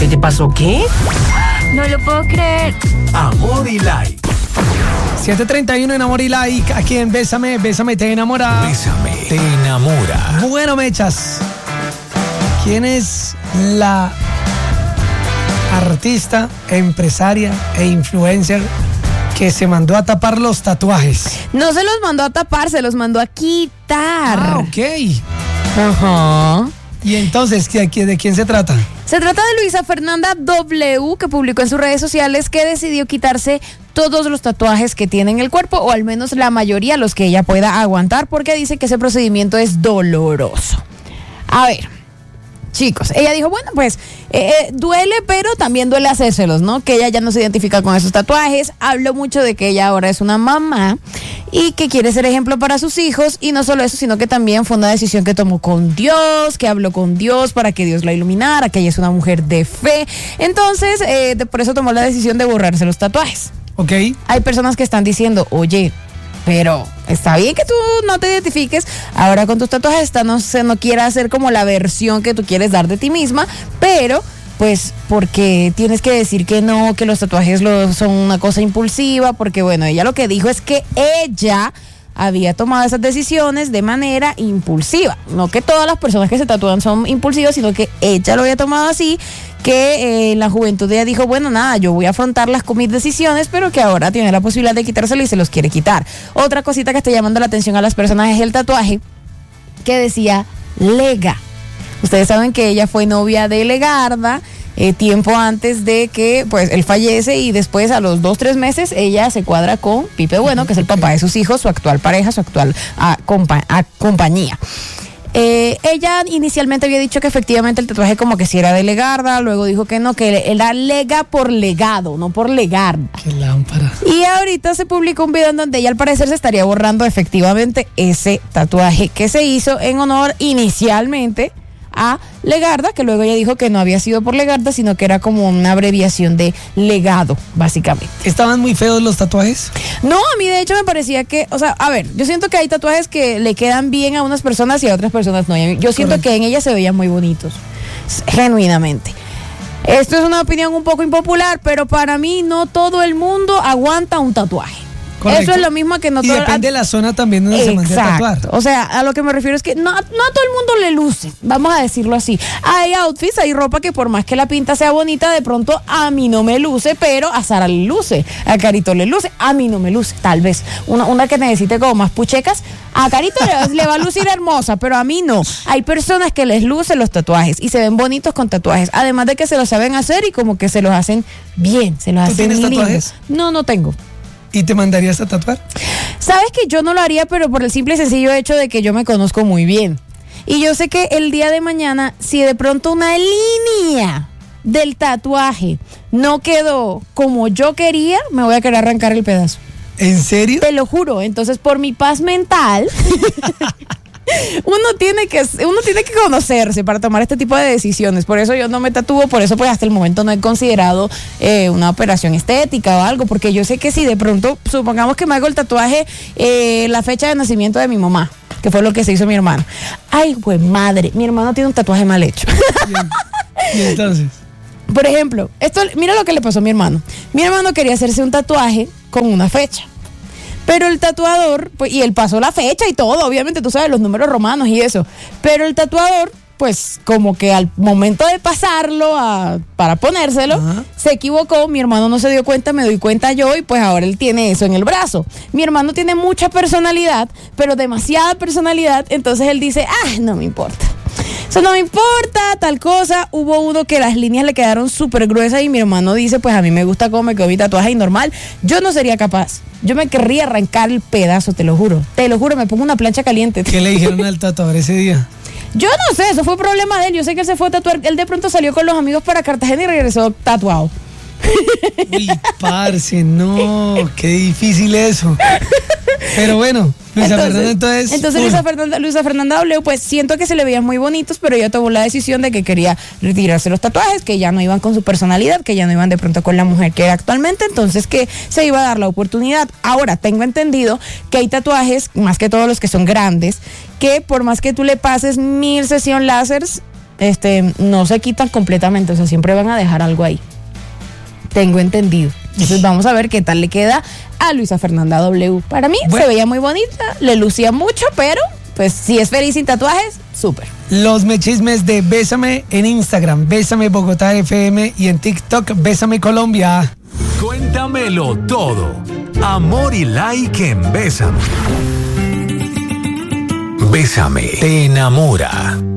te pasó? ¿Qué? No lo puedo creer. Amor y Like. 7:31 en Amor y Like. Aquí en Bésame, Bésame, te enamora. Bésame, te enamora. Bueno, mechas, ¿quién es la artista, empresaria e influencer que se mandó a tapar los tatuajes? No se los mandó a tapar, se los mandó a quitar. Ah, ok. Ajá. Y entonces, ¿de quién se trata? Se trata de Luisa Fernanda W, que publicó en sus redes sociales que decidió quitarse todos los tatuajes que tiene en el cuerpo, o al menos la mayoría, los que ella pueda aguantar, porque dice que ese procedimiento es doloroso. A ver, chicos, ella dijo, bueno, pues duele, pero también duele hacérselos, ¿no? Que ella ya no se identifica con esos tatuajes. Habló mucho de que ella ahora es una mamá y que quiere ser ejemplo para sus hijos, y no solo eso, sino que también fue una decisión que tomó con Dios, que habló con Dios para que Dios la iluminara, que ella es una mujer de fe. Entonces, por eso tomó la decisión de borrarse los tatuajes. Ok. Hay personas que están diciendo, oye, pero está bien que tú no te identifiques ahora con tus tatuajes, no quiera hacer como la versión que tú quieres dar de ti misma, pero pues porque tienes que decir que no, que los tatuajes son una cosa impulsiva, porque bueno, ella lo que dijo es que ella había tomado esas decisiones de manera impulsiva. No que todas las personas que se tatúan son impulsivas, sino que ella lo había tomado así, que en la juventud ella dijo, bueno, nada, yo voy a afrontarlas con mis decisiones, pero que ahora tiene la posibilidad de quitárselo y se los quiere quitar. Otra cosita que está llamando la atención a las personas es el tatuaje que decía Lega. Ustedes saben que ella fue novia de Legarda tiempo antes de que pues él fallece, y después a los 2-3 meses ella se cuadra con Pipe Bueno, que es el papá de sus hijos, su actual pareja, su actual compañía. Ella inicialmente había dicho que efectivamente el tatuaje como que sí era de Legarda, luego dijo que no, que era Lega por legado, no por Legarda. Qué lámpara. Y ahorita se publicó un video en donde ella al parecer se estaría borrando efectivamente ese tatuaje que se hizo en honor inicialmente a Legarda, que luego ella dijo que no había sido por Legarda, sino que era como una abreviación de legado, básicamente. ¿Estaban muy feos los tatuajes? No, a mí de hecho me parecía que, o sea, a ver, yo siento que hay tatuajes que le quedan bien a unas personas y a otras personas no. Yo siento Correcto. que en ella se veían muy bonitos, genuinamente. Esto es una opinión un poco impopular, pero para mí no todo el mundo aguanta un tatuaje. Correcto. Eso es lo mismo que no y todo... depende de la zona también donde se mande a tatuar. O sea, a lo que me refiero es que no a todo el mundo le luce, vamos a decirlo así. Hay outfits, hay ropa que por más que la pinta sea bonita, de pronto a mí no me luce, pero a Sara le luce, a Carito le luce, a mí no me luce, tal vez. Una que necesite como más puchecas, a Carito le va a lucir hermosa, pero a mí no. Hay personas que les lucen los tatuajes y se ven bonitos con tatuajes, además de que se los saben hacer y como que se los hacen bien, se los ¿Tú hacen tienes lindos. tatuajes? No tengo. ¿Y te mandarías a tatuar? Sabes que yo no lo haría, pero por el simple y sencillo hecho de que yo me conozco muy bien. Y yo sé que el día de mañana, si de pronto una línea del tatuaje no quedó como yo quería, me voy a querer arrancar el pedazo. ¿En serio? Te lo juro. Entonces, por mi paz mental, uno tiene que conocerse para tomar este tipo de decisiones. Por eso yo no me tatúo, por eso pues hasta el momento no he considerado una operación estética o algo, porque yo sé que si de pronto, supongamos que me hago el tatuaje, la fecha de nacimiento de mi mamá, que fue lo que se hizo mi hermano. Ay, güey, madre, mi hermano tiene un tatuaje mal hecho. ¿Y entonces? Por ejemplo, mira lo que le pasó a mi hermano. Mi hermano quería hacerse un tatuaje con una fecha. Pero el tatuador, pues, y él pasó la fecha y todo, obviamente, tú sabes, los números romanos y eso. Pero el tatuador, pues, como que al momento de pasarlo para ponérselo, Ajá. se equivocó. Mi hermano no se dio cuenta, me doy cuenta yo, y pues ahora él tiene eso en el brazo. Mi hermano tiene mucha personalidad, pero demasiada personalidad, entonces él dice, no me importa. Eso no me importa, tal cosa. Hubo uno que las líneas le quedaron súper gruesas y mi hermano dice, pues a mí me gusta cómo me quedó mi tatuaje y normal. Yo no sería capaz. Yo me querría arrancar el pedazo, te lo juro. Te lo juro, me pongo una plancha caliente. ¿Qué le dijeron al tatuador ese día? Yo no sé, eso fue problema de él. Yo sé que él se fue a tatuar. Él de pronto salió con los amigos para Cartagena y regresó tatuado. Uy, parce, no, qué difícil eso. Pero bueno, Luisa Fernanda entonces Luisa Fernanda W, pues siento que se le veían muy bonitos, pero ella tomó la decisión de que quería retirarse los tatuajes, que ya no iban con su personalidad, que ya no iban de pronto con la mujer que era actualmente, entonces que se iba a dar la oportunidad. Ahora, tengo entendido que hay tatuajes, más que todos los que son grandes, que por más que tú le pases 1000 sesiones láseres, no se quitan completamente, o sea, siempre van a dejar algo ahí. Tengo entendido. Entonces vamos a ver qué tal le queda a Luisa Fernanda W. Para mí se veía muy bonita, le lucía mucho, pero pues si es feliz sin tatuajes, súper. Los mechismes de Bésame en Instagram, Bésame Bogotá FM, y en TikTok, Bésame Colombia. Cuéntamelo todo. Amor y like en Bésame. Bésame te enamora.